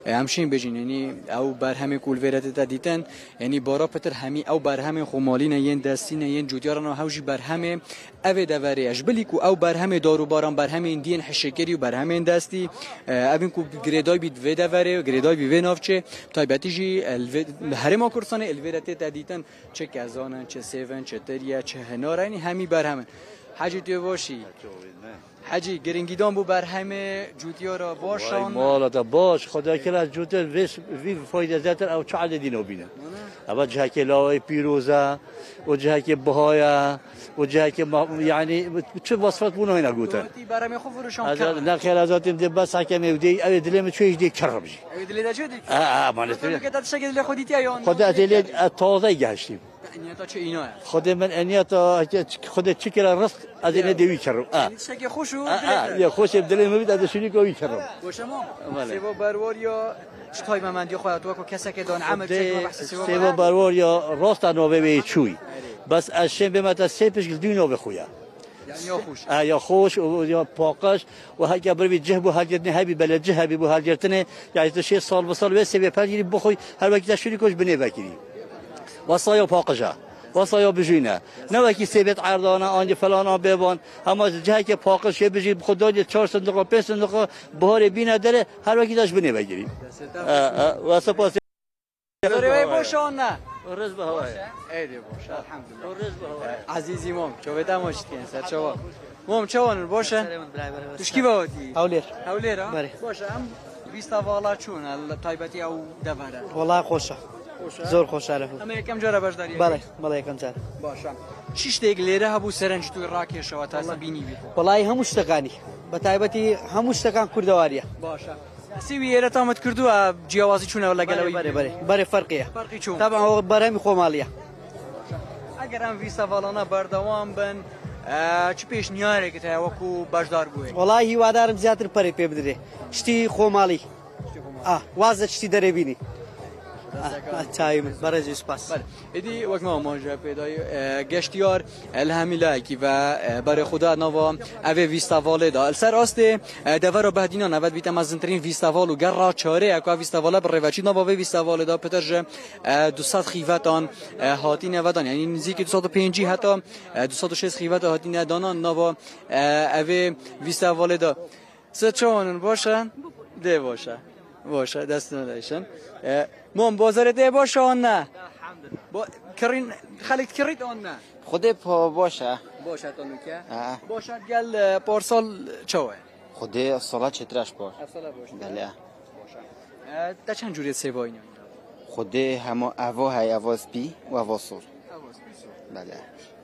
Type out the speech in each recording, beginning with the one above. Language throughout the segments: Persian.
همشین بجین یعنی او بر همه کول ورد دیدن یعنی بارا پتر همی او بر همه خمالین ین دستین ین جودیارن و هوجی بر همه او دواری اجبلی کو او بر همه دارو باران بر همه دین حشکری و بر همه دستی اوین کو گریدای بید و دواری و گریدای بی نافچه تایبتی جی هر ما کورسانه الورد دیدن چه کزانن چه سیون چه تریا چه هنار یعنی همی بر همه حاجی تو باشی حاجی گرینگیدان بو بر همه جودیارا باشان مالا دا باش خدا کلا جودیار وی فایده زیادتر او چه عددینو بینه اما جهه که لاوی پیروزه و جهه که بهایا و جهه که یعنی چه وصفات بونه هینا گوتن برام خوب فروشان کرد نه خیلی ازاتیم دی بس حکم ودی او دلم چویش دی کربجی او دلی دا چه دی مالت که تا شکل خودیتی ایان خدا دلی تازه گشتیم انیتا چه اینا خود من انیتا خود چیکر رست از این دوی کرم شکی خوشو یا خوش دلم میاد از شونی کوی کرم خوشم سیوا بروار یا چطوری من دی خودت و کسی که دان عمل سیوا بروار یا راست نوبه به چوی بس اشم به مت سپش دینو بخویا یا خوش یا پاکش و هر بروی جهب و هرجت نه هبی بلد جهبی و هرجتنه یعنی تو 6 سال به سال وسه به پنجی بخوی هر وقت شونی کوش بنه بکری وصايا باقجة وصايا بجينا نوكي سيبت عرضانا عندي فلانا بيبان هما جهة باقش يبجي بخدادي 4 صندوق 5 صندوق بهار بينا داره هر وقت داش بني بگیریم واسپاس روی باشانه رز به هوای ایدی باشه الحمدلله رز به هوای عزیزی مام چه دماشت کن سر چوا مام چوان باشه توش کی بودی هولیر باشه هم 20 والا چون تایبتی او دواره والله خوشه زور خوشحاله بود. اما یکم جاره باش داری. بله یکم جاره. باشم. چیش دیگلیره هبو سرنج توی راکی شوا تا بینی بید. والله هموش تکانی. بتایبتی هموش تکان کردواریه. باشم. سویه را تامت کردو جیاوازی چونه ولا گلوی. بله فرقیه. فرقی چون. طبعا هو برهمی خومالیه. اگر هم ویسا والانا بردوام بن چی پیش نیاره که تا وکو باشدار بوی. والله هیوادارم زیادتر پری پی بدره. شتی خومالی. وازه شتی داره بینی. تایم برای سپاس. بله. ایدی وقت ما ماجرا پیدای گشتیار الهمیلایی و برای خدا نوا اوه ویستاواله دا. سر آسته دوارا بعدینا نود بیت مزنترین ویستاوالو گر چاره اکو ویستاواله بر روچی نوا ویستاواله دا پترج 200 خیواتان هاتی نودان یعنی نزدیک 250 حتی 206 خیوات هاتی ندانان نوا اوه ویستاواله دا. سچون باشه ده باشه دست نداشتن مام بازار ده باشه آن نه کرین خالد کرید آن نه خود پا باشه تانو که باشه گل پارسال چوه خود سالا چترش باش بله تا چند جوری سیوایی نه خود همه اوا های اوا سپی و اوا سور بله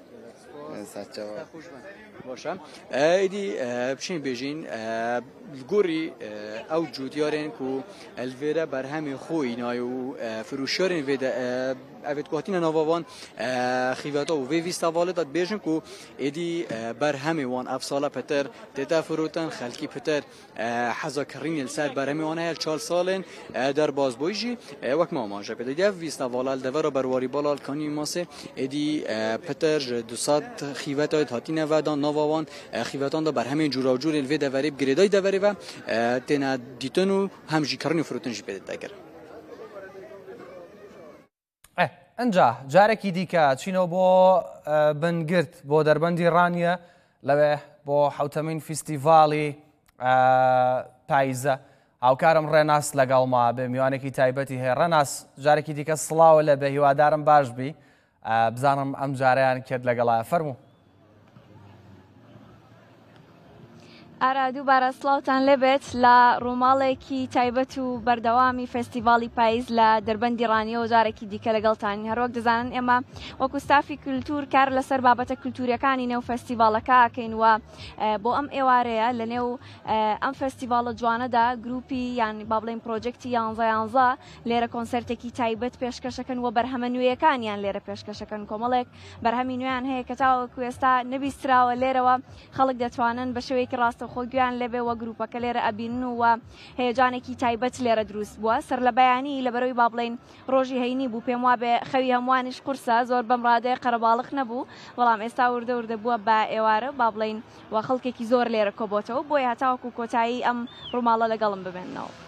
باشم ایدی بچین بیشین گوری او جودیارن کو الویرا بر همه خوی نایو فروشارن وید اوید کوهتین نووان خیواتا و ویستاواله داد بیشن کو ایدی بر همه وان افسالا پتر تتا فروتن خلکی پتر حزا کرین السر بر همه وان هل 4 سالن در بازبویجی وقت ما ماجا پیدا دی ویستاواله الدورا برواری بالال کانی ماسه ایدی پتر 200 خیواتا هاتین ودان نووان خیواتان دا بر همه جورا جور الوی دوریب گریدای دوری و تنا دیتنو همجی کرنی فروتنجی پیدا دگر انجا جارێکی دیکە چینەوە بۆ بنگرت بۆ دەربەندی ڕانیە لەوێ بۆ حوتەمین فیستیڤاڵی پاییزە هاوکارم ڕێناس لەگەڵما بێ میوانێکی تایبەتی هەیە ڕێناس جارێکی دیکە سڵاوە لە بە هیوادارم باش بی بزانم ئەم جارەیان کرد لەگەڵایە فەرموو ئارا دووبارە سڵاوتان لێبێت لە ڕووماڵێکی تایبەت و بەردەوامی فستیڤاڵی پاییز لە دەربەندی ڕانیەوە جارێکی دیکە لەگەڵتانی هەروەک دەزانن ئێمە وەکو ستافی کولتور کار لەسەر بابەتە کولتوریەکانی نێو فستیڤاڵەکە ئاکەین و بۆ ئەم ئێوارەیە لە نێو ئەم فستیڤاڵە جوانەدا گروپی یان با بڵێن پرۆجێکتی 11 لێرە کۆنسەرتێکی تایبەت پێشکەشەکەن و بەرهەمە نوێیەکانیان لێرە پێشکەشەکەن کۆمەڵێک بەرهەمی نوێیان هەیە کە تاوەکو ئێستا نەبیستراوە لێرەوە خەڵک دەتوانن بە شێوەیەکی ڕاستە خۆگویان لەبێەوە گروپەکە لێرە ئەبینن و هەیەجانێکی تایبەت لێرە دروست بووە سەر لە بەیانی لە بەرەوەی با بڵێن ڕۆژی هەینی بوو پێم وابێ خەوی هەمووانیش قورسە زۆر بەم ڕادەیە قەرەباڵغ نەبوو بەڵام ئێستا وردە بووە بە ئێوارە با بڵێن و خەڵکێکی زۆر لێرە کۆبۆتەوە بۆیە هەتاوەکو کۆتایی ئەم ڕووماڵە لەگەڵم ببێنەوە